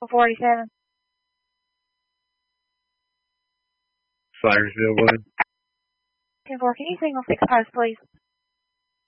47. Sirensville, Wood. 10-4, can you signal 6 post, please?